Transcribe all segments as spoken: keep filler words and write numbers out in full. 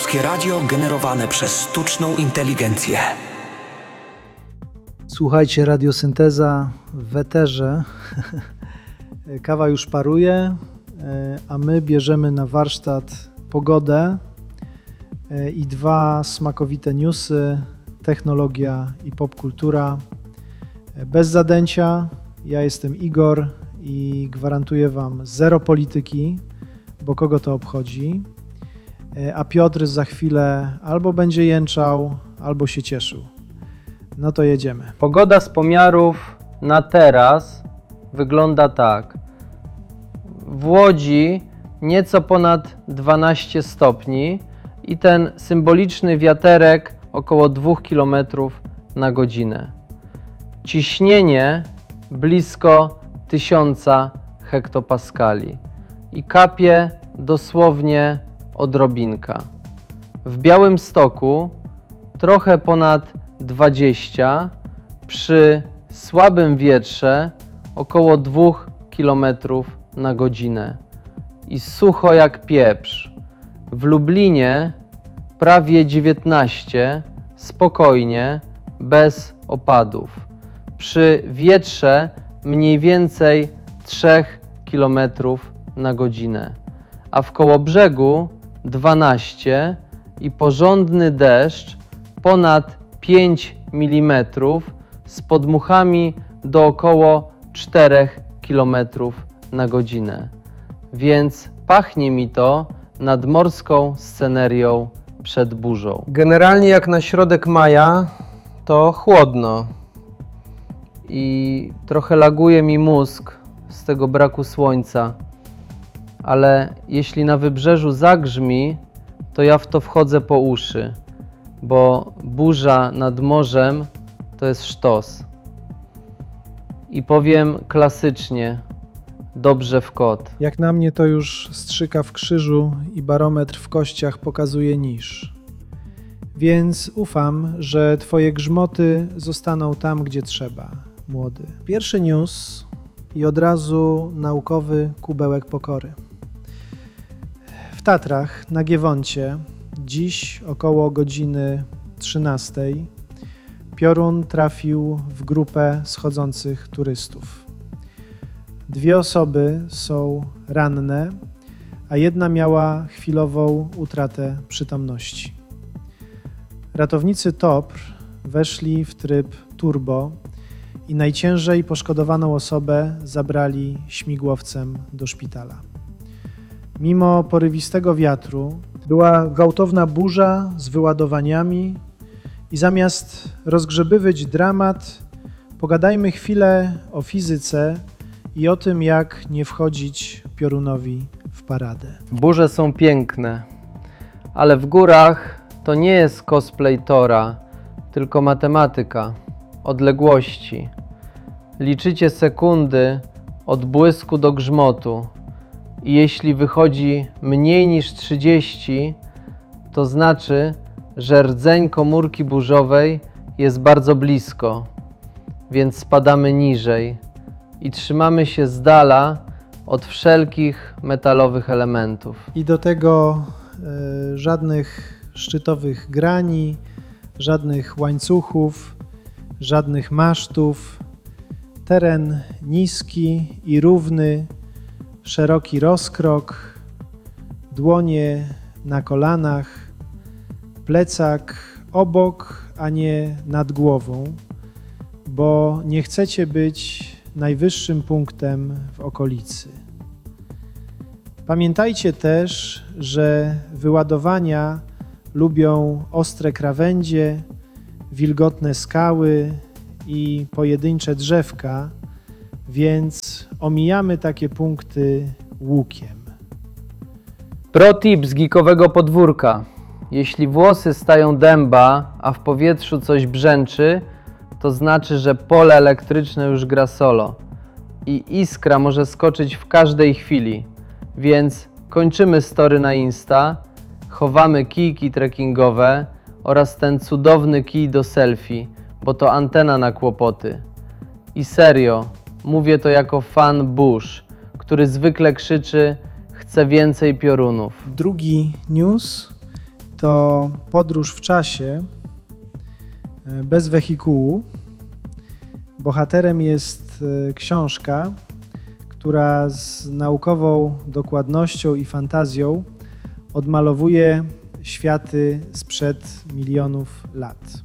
Polskie radio generowane przez sztuczną inteligencję. Słuchajcie, radiosynteza w eterze. Kawa już paruje, a my bierzemy na warsztat pogodę i dwa smakowite newsy, technologia i popkultura. Bez zadęcia, ja jestem Igor i gwarantuję Wam zero polityki, bo kogo to obchodzi, a Piotr za chwilę albo będzie jęczał, albo się cieszył. No to jedziemy. Pogoda z pomiarów na teraz wygląda tak. W Łodzi nieco ponad dwanaście stopni i ten symboliczny wiaterek około dwóch kilometrów na godzinę. Ciśnienie blisko tysiąca hektopaskali i kapie dosłownie odrobinka. W Białymstoku trochę ponad dwadzieścia, przy słabym wietrze około dwóch kilometrów na godzinę i sucho jak pieprz. W Lublinie prawie dziewiętnaście, spokojnie, bez opadów. Przy wietrze mniej więcej trzech kilometrów na godzinę, a w Kołobrzegu dwanaście i porządny deszcz ponad pięć milimetrów z podmuchami do około czterech kilometrów na godzinę. Więc pachnie mi to nadmorską scenerią przed burzą. Generalnie jak na środek maja to chłodno i trochę laguje mi mózg z tego braku słońca, ale jeśli na wybrzeżu zagrzmi, to ja w to wchodzę po uszy, bo burza nad morzem to jest sztos. I powiem klasycznie, dobrze w kot. Jak na mnie to już strzyka w krzyżu i barometr w kościach pokazuje niż. Więc ufam, że Twoje grzmoty zostaną tam, gdzie trzeba, młody. Pierwszy news i od razu naukowy kubełek pokory. W Tatrach na Giewoncie dziś około godziny trzynastej piorun trafił w grupę schodzących turystów. Dwie osoby są ranne, a jedna miała chwilową utratę przytomności. Ratownicy T O P R weszli w tryb turbo i najciężej poszkodowaną osobę zabrali śmigłowcem do szpitala. Mimo porywistego wiatru była gwałtowna burza z wyładowaniami i zamiast rozgrzebywać dramat, pogadajmy chwilę o fizyce i o tym, jak nie wchodzić piorunowi w paradę. Burze są piękne, ale w górach to nie jest cosplay Tora, tylko matematyka, odległości. Liczycie sekundy od błysku do grzmotu i jeśli wychodzi mniej niż trzydzieści, to znaczy, że rdzeń komórki burzowej jest bardzo blisko, więc spadamy niżej i trzymamy się z dala od wszelkich metalowych elementów. I do tego y, żadnych szczytowych grani, żadnych łańcuchów, żadnych masztów. Teren niski i równy, szeroki rozkrok, dłonie na kolanach, plecak obok, a nie nad głową, bo nie chcecie być najwyższym punktem w okolicy. Pamiętajcie też, że wyładowania lubią ostre krawędzie, wilgotne skały i pojedyncze drzewka, więc omijamy takie punkty łukiem. Pro tip z geekowego podwórka. Jeśli włosy stają dęba, a w powietrzu coś brzęczy, to znaczy, że pole elektryczne już gra solo i iskra może skoczyć w każdej chwili, więc kończymy story na Insta, chowamy kijki trekkingowe oraz ten cudowny kij do selfie, bo to antena na kłopoty. I serio, mówię to jako fan burz, który zwykle krzyczy: chcę więcej piorunów. Drugi news to podróż w czasie bez wehikułu. Bohaterem jest książka, która z naukową dokładnością i fantazją odmalowuje światy sprzed milionów lat.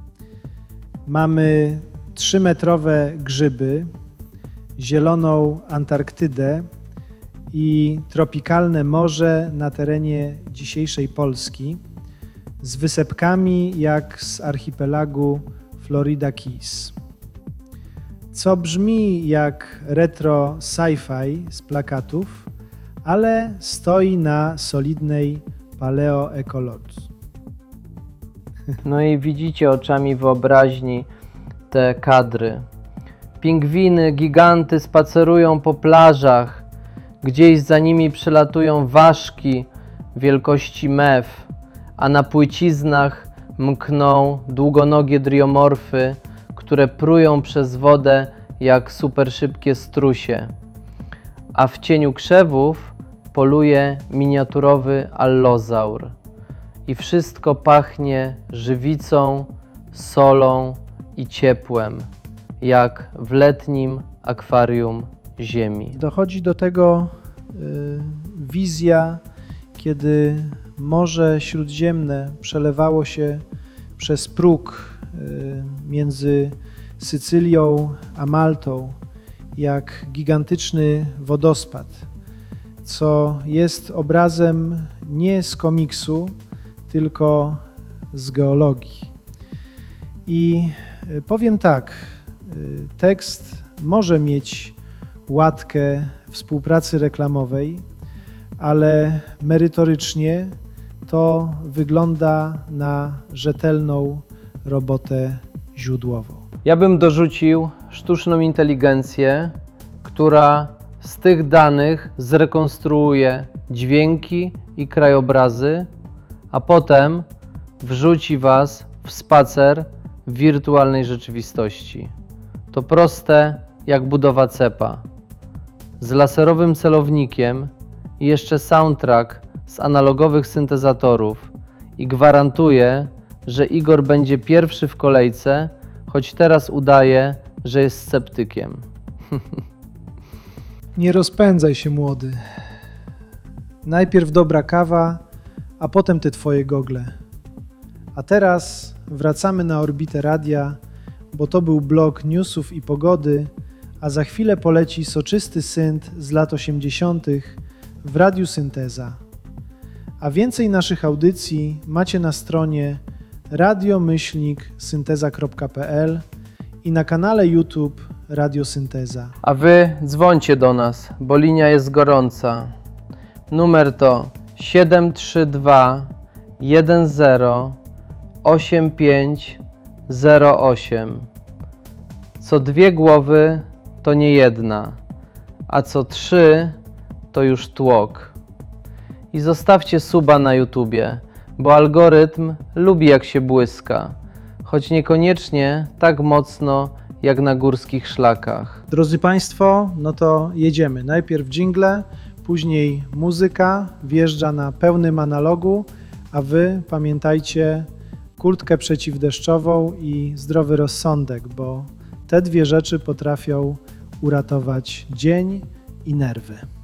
Mamy trzymetrowe grzyby, zieloną Antarktydę i tropikalne morze na terenie dzisiejszej Polski z wysepkami jak z archipelagu Florida Keys. Co brzmi jak retro sci-fi z plakatów, ale stoi na solidnej paleoekologii. No i widzicie oczami wyobraźni te kadry. Pingwiny, giganty spacerują po plażach, gdzieś za nimi przelatują ważki wielkości mew, a na płyciznach mkną długonogie driomorfy, które prują przez wodę jak superszybkie strusie. A w cieniu krzewów poluje miniaturowy allozaur. I wszystko pachnie żywicą, solą i ciepłem, jak w letnim akwarium Ziemi. Dochodzi do tego y, wizja, kiedy Morze Śródziemne przelewało się przez próg y, między Sycylią a Maltą, jak gigantyczny wodospad, co jest obrazem nie z komiksu, tylko z geologii. I powiem tak, tekst może mieć łatkę współpracy reklamowej, ale merytorycznie to wygląda na rzetelną robotę źródłową. Ja bym dorzucił sztuczną inteligencję, która z tych danych zrekonstruuje dźwięki i krajobrazy, a potem wrzuci Was w spacer w wirtualnej rzeczywistości. To proste jak budowa cepa. Z laserowym celownikiem i jeszcze soundtrack z analogowych syntezatorów i gwarantuję, że Igor będzie pierwszy w kolejce, choć teraz udaje, że jest sceptykiem. Nie rozpędzaj się, młody. Najpierw dobra kawa, a potem te twoje gogle. A teraz wracamy na orbitę radia, bo to był blok newsów i pogody, a za chwilę poleci soczysty synt z lat osiemdziesiątych w Radiu Synteza. A więcej naszych audycji macie na stronie radio myślnik synteza kropka p l i na kanale YouTube Radio Synteza. A Wy dzwońcie do nas, bo linia jest gorąca. Numer to siedem trzy dwa jeden zero osiem pięć zero osiem. Co dwie głowy to nie jedna, a co trzy to już tłok. I zostawcie suba na YouTubie, bo algorytm lubi jak się błyska, choć niekoniecznie tak mocno jak na górskich szlakach. Drodzy Państwo, no to jedziemy. Najpierw dżingle, później muzyka wjeżdża na pełnym analogu, a Wy pamiętajcie kurtkę przeciwdeszczową i zdrowy rozsądek, bo te dwie rzeczy potrafią uratować dzień i nerwy.